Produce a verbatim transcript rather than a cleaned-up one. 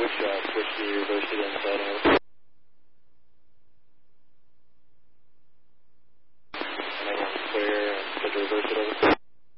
shot, switch to reverse it inside out. And then clear and switch to reverse it over.